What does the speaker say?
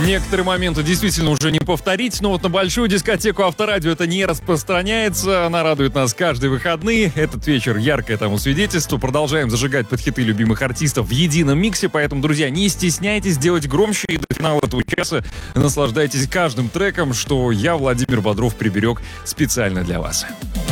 Некоторые моменты действительно уже не повторить, но вот на большую дискотеку Авторадио это не распространяется. Она радует нас каждые выходные. Этот вечер яркое тому свидетельство. Продолжаем зажигать под хиты любимых артистов в едином миксе. Поэтому, друзья, не стесняйтесь делать громче. И до финала этого часа наслаждайтесь каждым треком, что я, Владимир Бодров, приберег специально для вас.